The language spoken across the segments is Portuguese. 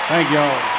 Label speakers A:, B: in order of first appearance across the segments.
A: Thank you all.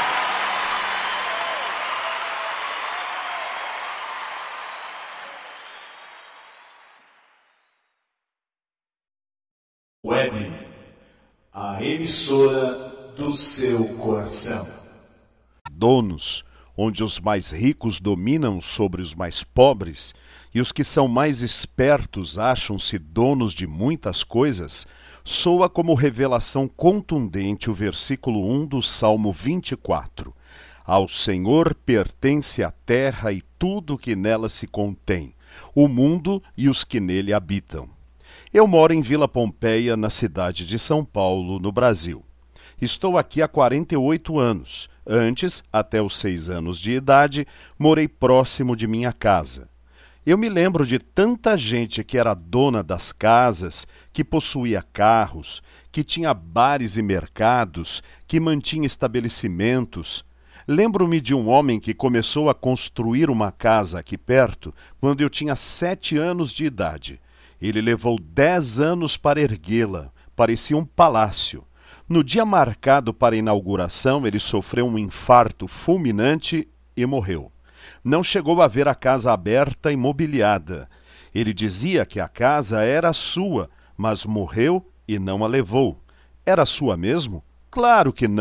B: Web, a emissora do seu coração.
C: Donos, onde os mais ricos dominam sobre os mais pobres e os que são mais espertos acham-se donos de muitas coisas, soa como revelação contundente o versículo 1 do Salmo 24. Ao Senhor pertence a terra e tudo que nela se contém, o mundo e os que nele habitam. Eu moro em Vila Pompeia, na cidade de São Paulo, no Brasil. Estou aqui há 48 anos. Antes, até os 6 anos de idade, morei próximo de minha casa. Eu me lembro de tanta gente que era dona das casas, que possuía carros, que tinha bares e mercados, que mantinha estabelecimentos. Lembro-me de um homem que começou a construir uma casa aqui perto quando eu tinha 7 anos de idade. Ele levou 10 anos para erguê-la, parecia um palácio. No dia marcado para a inauguração, ele sofreu um infarto fulminante e morreu. Não chegou a ver a casa aberta e mobiliada. Ele dizia que a casa era sua, mas morreu e não a levou. Era sua mesmo? Claro que não.